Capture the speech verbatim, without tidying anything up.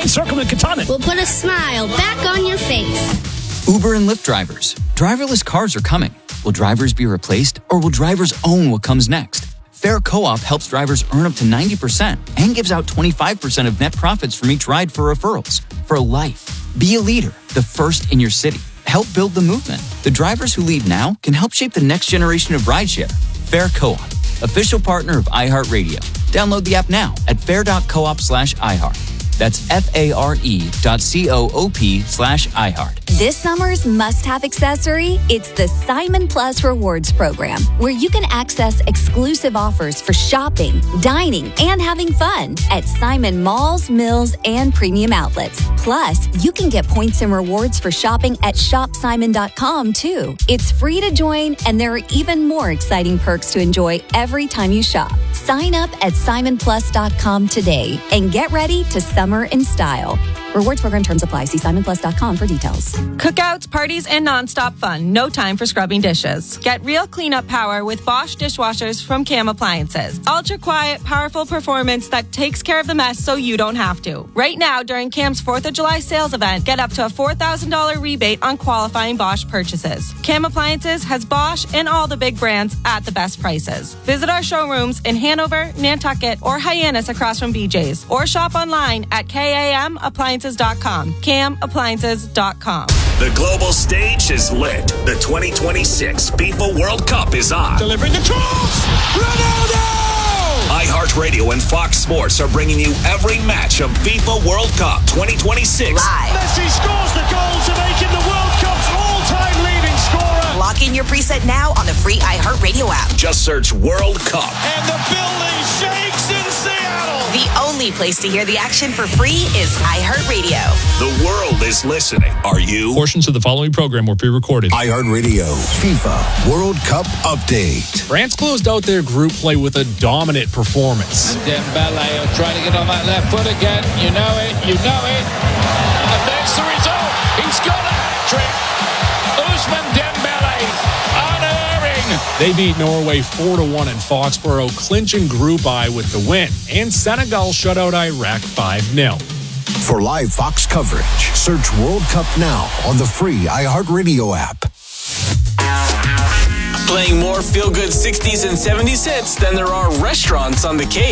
Encirclement Katana will put a smile back on your face. Uber and Lyft drivers. Driverless cars are coming. Will drivers be replaced, or will drivers own what comes next? Fair Co-op helps drivers earn up to ninety percent and gives out twenty-five percent of net profits from each ride for referrals. For life. Be a leader, the first in your city. Help build the movement. The drivers who lead now can help shape the next generation of rideshare. Fair Co-op, official partner of iHeartRadio. Download the app now at fair.coop slash iHeart. That's F-A-R-E dot C-O-O-P slash iHeart. This summer's must-have accessory, it's the Simon Plus Rewards program, where you can access exclusive offers for shopping, dining, and having fun at Simon malls, mills, and premium outlets. Plus, you can get points and rewards for shopping at shop simon dot com, too. It's free to join, and there are even more exciting perks to enjoy every time you shop. Sign up at simon plus dot com today and get ready to summer in style. Rewards program terms apply. See simon plus dot com for details. Cookouts, parties, and nonstop fun. No time for scrubbing dishes. Get real cleanup power with Bosch dishwashers from Cam Appliances. Ultra quiet, powerful performance that takes care of the mess so you don't have to. Right now, during Cam's fourth of July sales event, get up to a four thousand dollars rebate on qualifying Bosch purchases. Cam Appliances has Bosch and all the big brands at the best prices. Visit our showrooms in Hanover, Nantucket, or Hyannis across from B J's. Or shop online at K A M appliances dot com. Cam appliances dot com. The global stage is lit. The twenty twenty-six FIFA World Cup is on. delivering the cross. Ronaldo! iHeartRadio and Fox Sports are bringing you every match of FIFA World Cup twenty twenty-six. Live. Messi scores the goal to make him the World Cup's all-time leading scorer. Lock in your preset now on the free iHeartRadio app. Just search World Cup. And the building shakes in Seattle. The only place to hear the action for free is iHeartRadio. The world is listening. Are you? Portions of the following program were pre-recorded. iHeartRadio FIFA World Cup Update. France closed out their group play with a dominant performance. Dembele will try to get on that left foot again. You know it, you know it. And there's the result. He's got a hat-trick. Ousmane Dembele, unerring. They beat Norway four to one in Foxborough, clinching Group I with the win. And Senegal shut out Iraq five nil. For live Fox coverage, search World Cup now on the free iHeartRadio app. Playing more feel-good sixties and seventies hits than there are restaurants on the Cape.